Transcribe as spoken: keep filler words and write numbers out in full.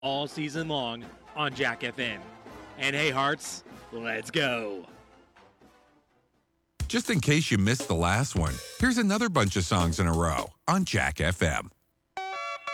all season long on Jack F M. And hey, Hearts, let's go. Just in case you missed the last one, here's another bunch of songs in a row on Jack F M.